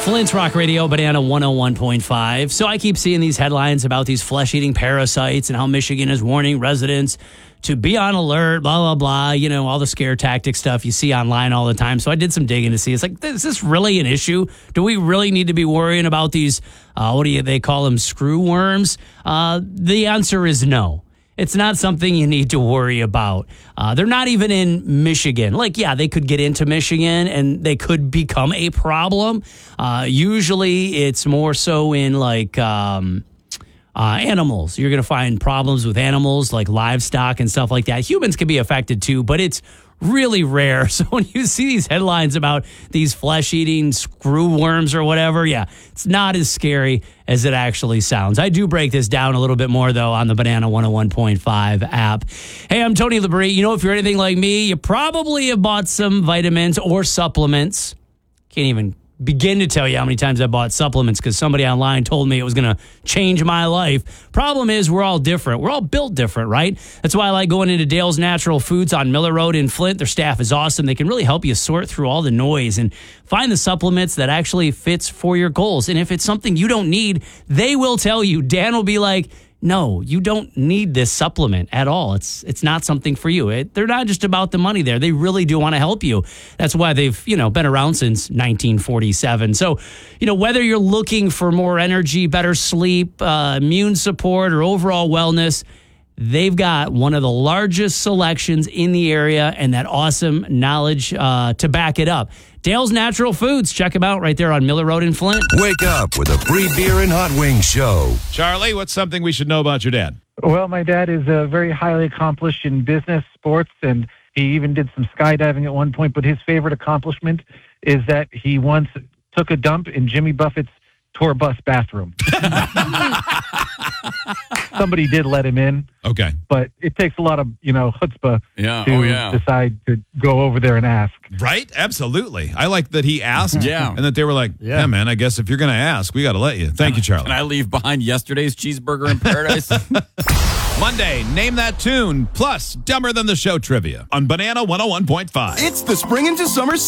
Flint's Rock Radio, Banana 101.5. So I keep seeing these headlines about these flesh-eating parasites and how Michigan is warning residents to be on alert, blah, blah, blah. You know, all the scare tactic stuff you see online all the time. So I did some digging to see. It's like, is this really an issue? Do we really need to be worrying about these, they call them screw worms? The answer is no. It's not something you need to worry about. They're not even in Michigan. Like, yeah, they could get into Michigan and they could become a problem. Usually it's more so in like animals. You're going to find problems with animals like livestock and stuff like that. Humans can be affected too, but it's really rare. So when you see these headlines about these flesh-eating screw worms or whatever, yeah, it's not as scary as it actually sounds. I do break this down a little bit more, though, on the Banana 101.5 app. Hey, I'm Tony Labrie. You know, if you're anything like me, you probably have bought some vitamins or supplements. Can't even begin to tell you how many times I bought supplements because somebody online told me it was going to change my life. Problem is, we're all different. We're all built different, right? That's why I like going into Dale's Natural Foods on Miller Road in Flint. Their staff is awesome. They can really help you sort through all the noise and find the supplements that actually fits for your goals. And if it's something you don't need, they will tell you. Dan will be like, no, you don't need this supplement at all. It's not something for you. They're not just about the money there. They really do want to help you. That's why they've, been around since 1947. So, whether you're looking for more energy, better sleep, immune support, or overall wellness, they've got one of the largest selections in the area and that awesome knowledge to back it up. Dale's Natural Foods. Check them out right there on Miller Road in Flint. Wake up with a free beer and hot wings show. Charlie, what's something we should know about your dad? Well, my dad is very highly accomplished in business, sports, and he even did some skydiving at one point. But his favorite accomplishment is that he once took a dump in Jimmy Buffett's tour bus bathroom. Somebody did let him in. Okay. But it takes a lot of, chutzpah to decide to go over there and ask. Right? Absolutely. I like that he asked. Yeah. And that they were like, yeah, man, I guess if you're going to ask, we got to let you. Thank you, Charlie. Can I leave behind yesterday's cheeseburger in paradise? Monday, Name That Tune, plus Dumber Than the Show trivia on Banana 101.5. It's the spring into summer